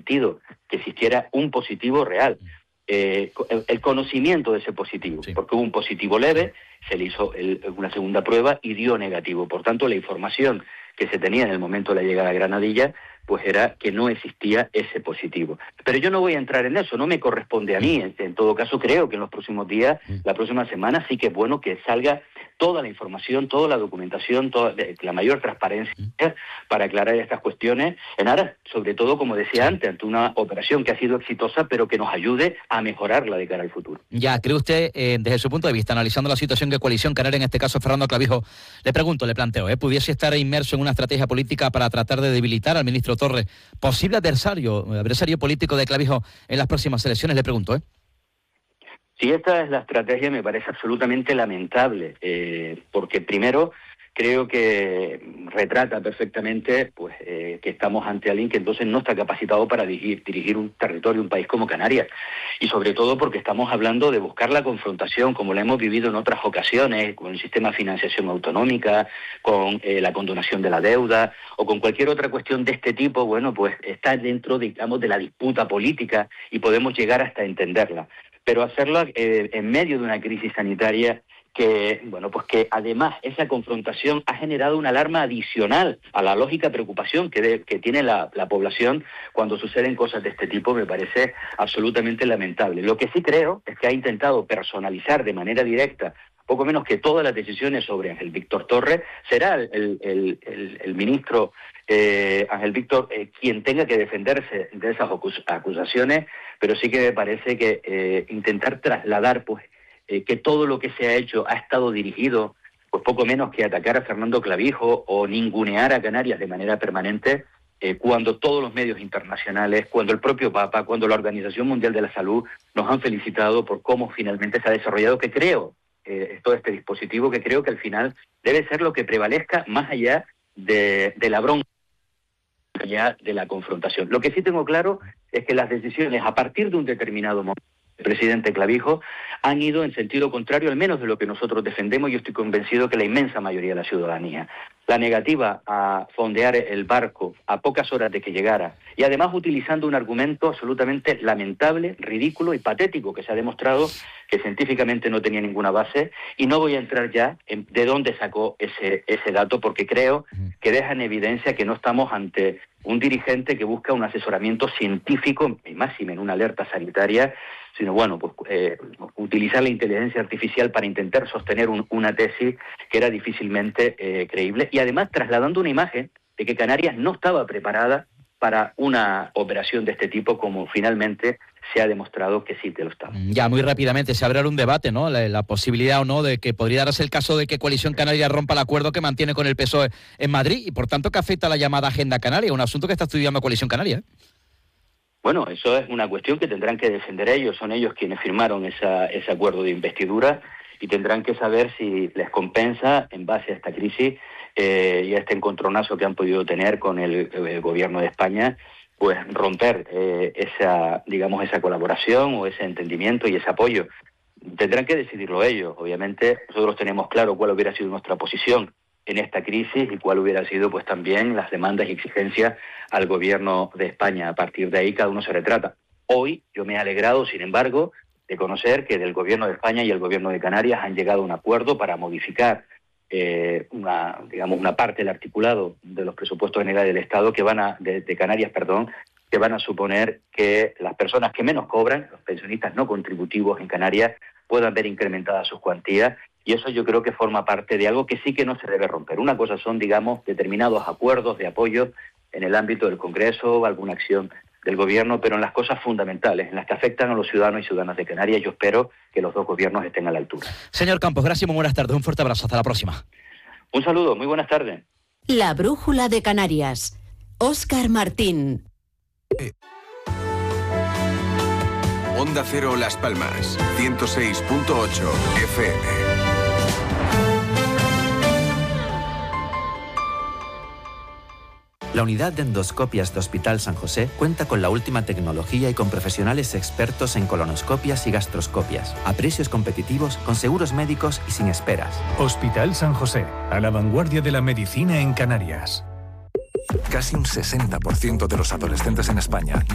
existido, que existiera un positivo real. El conocimiento de ese positivo, sí, porque hubo un positivo leve, se le hizo una segunda prueba y dio negativo. Por tanto, la información que se tenía en el momento de la llegada a Granadilla, pues era que no existía ese positivo. Pero yo no voy a entrar en eso, no me corresponde a mí. En todo caso, creo que en los próximos días, la próxima semana, sí que es bueno que salga toda la información, toda la documentación, la mayor transparencia para aclarar estas cuestiones, en aras, sobre todo, como decía antes, ante una operación que ha sido exitosa, pero que nos ayude a mejorarla de cara al futuro. Ya, ¿cree usted, desde su punto de vista, analizando la situación que Coalición Canaria, en este caso Fernando Clavijo, le planteo, pudiese estar inmerso en una estrategia política para tratar de debilitar al ministro Torres, posible adversario político de Clavijo en las próximas elecciones? Le pregunto, Si esta es la estrategia, me parece absolutamente lamentable, porque primero creo que retrata perfectamente pues que estamos ante alguien que entonces no está capacitado para dirigir un territorio, un país como Canarias, y sobre todo porque estamos hablando de buscar la confrontación, como la hemos vivido en otras ocasiones, con el sistema de financiación autonómica, con la condonación de la deuda, o con cualquier otra cuestión de este tipo. Bueno, pues está dentro, digamos, de la disputa política y podemos llegar hasta entenderla. Pero hacerlo en medio de una crisis sanitaria que, bueno, pues que además esa confrontación ha generado una alarma adicional a la lógica preocupación que tiene la población cuando suceden cosas de este tipo, me parece absolutamente lamentable. Lo que sí creo es que ha intentado personalizar de manera directa, poco menos que todas las decisiones sobre Ángel Víctor Torres. Será el ministro Ángel Víctor quien tenga que defenderse de esas acusaciones, pero sí que me parece que intentar trasladar pues que todo lo que se ha hecho ha estado dirigido pues poco menos que atacar a Fernando Clavijo o ningunear a Canarias de manera permanente, cuando todos los medios internacionales, cuando el propio Papa, cuando la Organización Mundial de la Salud nos han felicitado por cómo finalmente se ha desarrollado, que creo, todo este dispositivo, que creo que al final debe ser lo que prevalezca más allá de la bronca, más allá de la confrontación. Lo que sí tengo claro es que las decisiones a partir de un determinado momento, el presidente Clavijo, han ido en sentido contrario, al menos de lo que nosotros defendemos. Yo estoy convencido que la inmensa mayoría de la ciudadanía. La negativa a fondear el barco a pocas horas de que llegara, y además utilizando un argumento absolutamente lamentable, ridículo y patético, que se ha demostrado que científicamente no tenía ninguna base, y no voy a entrar ya en de dónde sacó ese dato, porque creo que deja en evidencia que no estamos ante un dirigente que busca un asesoramiento científico, y máxime en una alerta sanitaria, sino bueno, pues utilizar la inteligencia artificial para intentar sostener una tesis que era difícilmente creíble, y además trasladando una imagen de que Canarias no estaba preparada para una operación de este tipo, como finalmente se ha demostrado que sí que lo estaba. Ya, muy rápidamente, se abre un debate, ¿no? La posibilidad o no de que podría darse el caso de que Coalición Canaria rompa el acuerdo que mantiene con el PSOE en Madrid, y por tanto que afecta a la llamada Agenda Canaria, un asunto que está estudiando Coalición Canaria. Bueno, eso es una cuestión que tendrán que defender ellos, son ellos quienes firmaron ese acuerdo de investidura, y tendrán que saber si les compensa, en base a esta crisis y a este encontronazo que han podido tener con el gobierno de España, pues romper esa colaboración o ese entendimiento y ese apoyo. Tendrán que decidirlo ellos. Obviamente nosotros tenemos claro cuál hubiera sido nuestra posición en esta crisis y cuál hubiera sido pues también las demandas y exigencias al gobierno de España. A partir de ahí cada uno se retrata. Hoy yo me he alegrado, sin embargo, de conocer que del gobierno de España y el gobierno de Canarias han llegado a un acuerdo para modificar una parte del articulado de los presupuestos generales del Estado de Canarias, que van a suponer que las personas que menos cobran, los pensionistas no contributivos en Canarias, puedan ver incrementadas sus cuantías, y eso yo creo que forma parte de algo que sí que no se debe romper. Una cosa son, determinados acuerdos de apoyo en el ámbito del Congreso, alguna acción del gobierno, pero en las cosas fundamentales, en las que afectan a los ciudadanos y ciudadanas de Canarias, yo espero que los dos gobiernos estén a la altura. Señor Campos, gracias, muy buenas tardes, un fuerte abrazo, hasta la próxima. Un saludo, muy buenas tardes. La Brújula de Canarias, Óscar Martín. Onda Cero Las Palmas, 106.8 FM. La unidad de endoscopias de Hospital San José cuenta con la última tecnología y con profesionales expertos en colonoscopias y gastroscopias, a precios competitivos, con seguros médicos y sin esperas. Hospital San José, a la vanguardia de la medicina en Canarias. Casi un 60% de los adolescentes en España